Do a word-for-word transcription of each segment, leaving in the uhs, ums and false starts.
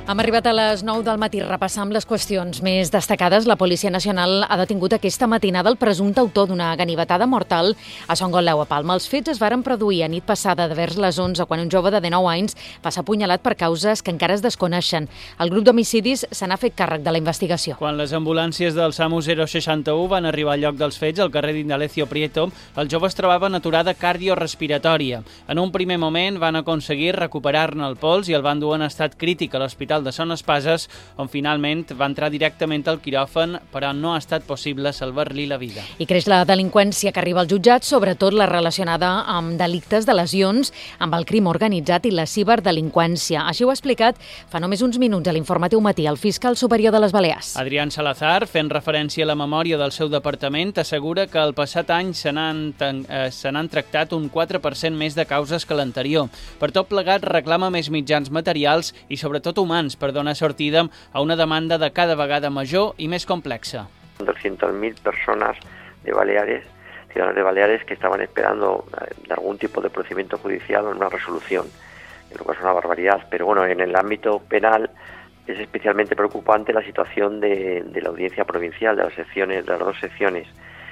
Hem arribat a les nou del matí. Repassam les qüestions més destacades. La Policia Nacional ha detingut aquesta matinada el presumpte autor d'una ganivetada mortal a Son Gotleu, a Palma. Els fets es varen produir a nit passada de vers les onze, quan un jove de dinou anys va ser apunyalat per causes que encara es desconeixen. El grup d'homicidis se n'ha fet càrrec de la investigació. Quan les ambulàncies del SAMU zero seixanta u van arribar al lloc dels fets, al carrer d'Indalecio Prieto, el jove es trobava en aturada cardiorespiratòria. En un primer moment van aconseguir recuperar-ne el pols i el van dur en estat crític a l'Hospital de Son Espases, on finalment va entrar directament al quiròfan, però no ha estat possible salvar-li la vida. I creix la delinqüència que arriba als jutjats, sobretot la relacionada amb delictes de lesions, amb el crim organitzat i la ciberdelinqüència. Així ho ha explicat fa només uns minuts a l'Informatiu Matí el fiscal superior de les Balears. Adrián Salazar, fent referència a la memòria del seu departament, assegura que el passat any se n'han eh, se n'han tractat un quatre per cent més de causes que l'anterior. Per tot plegat, reclama més mitjans materials i sobretot humans per donar sortida a una demanda de cada vegada major y más complexa. doscientas mil personas de Baleares, ciudadanos de Baleares, que estaban esperando de algún tipo de procedimiento judicial o una resolución, en lo que es una barbaridad. Pero bueno, en el ámbito penal es especialmente preocupante la situación de, de la audiencia provincial, de las secciones, de las dos secciones.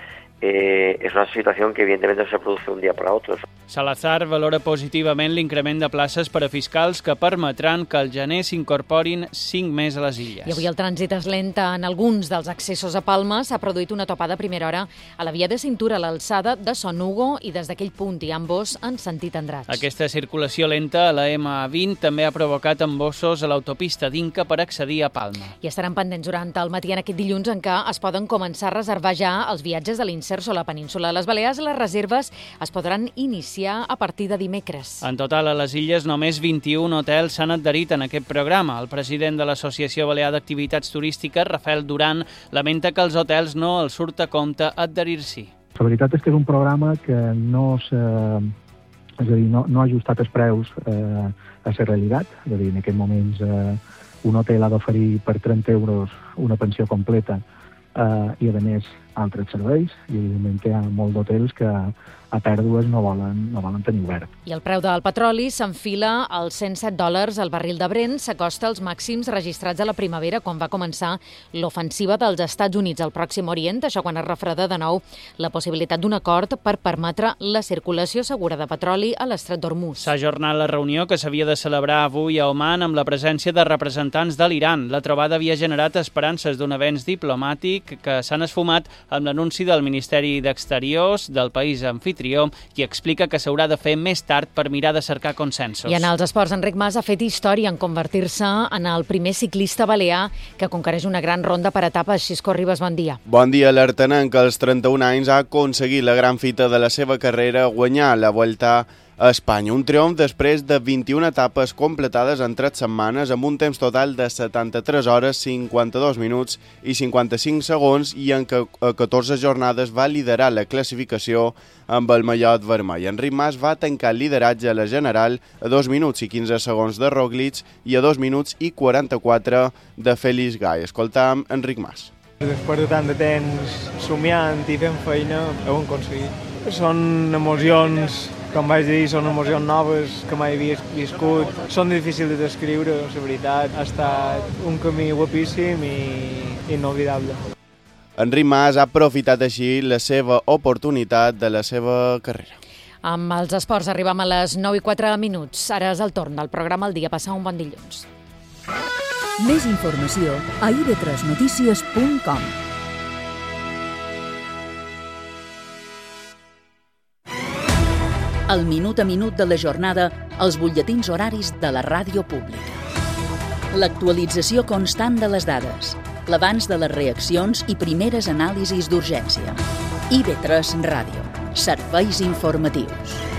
Eh, és una situació que evidentment no se produce un dia per a otro. Salazar valora positivament l'increment de places per a fiscals que permetran que al gener s'incorporin cinc més a les illes. I avui el trànsit és lent en alguns dels accessos a Palma. S'ha produït una topada a primera hora a la via de cintura a l'alçada de Son Hugo i des d'aquell punt hi ha embòs en sentit Andratx. Aquesta circulació lenta a la ema vint també ha provocat embossos a l'autopista d'Inca per accedir a Palma. I estaran pendents durant el matí en aquest dilluns en què es poden començar a reservar ja els viatges de l'Inserso a la península de les Balears. Les reserves es podran iniciar a partir de dimecres. En total, a les illes, només vint-i-un hotels s'han adherit en aquest programa. El president de l'Associació Balear d'Activitats Turístiques, Rafael Duran, lamenta que els hotels no els surt a compte adherir-s'hi. La veritat és que és un programa que no s'ha, és a dir, no, no ha ajustat els preus eh, a la realitat. És a dir, en aquests moments eh, un hotel ha d'oferir per trenta euros una pensió completa eh, i, a més, altres serveis, i evidentment hi ha molt d'hotels que a pèrdues no volen, no volen tenir obert. I el preu del petroli s'enfila als cent set dòlars al barril de Brent, s'acosta als màxims registrats a la primavera, quan va començar l'ofensiva dels Estats Units al Pròxim Orient, això quan es refreda de nou la possibilitat d'un acord per permetre la circulació segura de petroli a l'estret d'Hormuz. S'ha ajornat la reunió que s'havia de celebrar avui a Oman amb la presència de representants de l'Iran. La trobada havia generat esperances d'un avenç diplomàtic que s'han esfumat amb l'anunci del Ministeri d'Exteriors del país amfitrió, qui explica que s'haurà de fer més tard per mirar de cercar consensos. I en els esports, Enric Mas ha fet història en convertir-se en el primer ciclista balear que conquereix una gran ronda per etapes. Xisco Ribas, bon dia. Bon dia. L'artenenc, que als trenta-un anys ha aconseguit la gran fita de la seva carrera, guanyar la Vuelta a Espanya. Un triomf després de vint-i-una etapes completades en tres setmanes amb un temps total de setanta-tres hores, cinquanta-dos minuts i cinquanta-cinc segons, i en què a catorze jornades va liderar la classificació amb el mallot vermell. Enric Mas va tancar el lideratge a la general a dos minuts i quinze segons de Roglic i a dos minuts i quaranta-quatre de Félix Gay. Escoltam Enric Mas. Després de tant de temps somiant i fent feina, ho hem aconseguit. Són emocions, com vaig dir, són emocions noves que mai havia viscut. Són difícils de descriure, la veritat. Ha estat un camí guapíssim i inolvidable. Enric Mas ha aprofitat així la seva oportunitat de la seva carrera. Amb els esports arribem a les nou i quatre minuts. Ara és el torn del programa El Dia. Passar un bon dilluns. Més informació a i be tres notícies punt com. El minut a minut de la jornada als butlletins horaris de la ràdio pública. L'actualització constant de les dades, l'abans de les reaccions i primeres anàlisis d'urgència. i be tres Ràdio. Serveis informatius.